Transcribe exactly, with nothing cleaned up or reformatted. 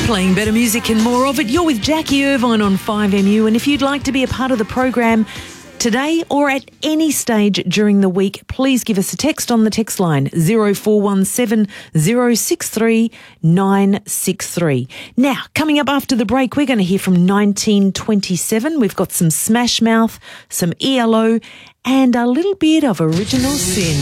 Playing better music and more of it. You're with Jackie Irvine on five M U, and if you'd like to be a part of the program today or at any stage during the week, please give us a text on the text line zero four one seven zero six three nine six three. Now, coming up after the break, we're going to hear from nineteen twenty-seven. We've got some Smash Mouth, some E L O, and a little bit of Original Sin.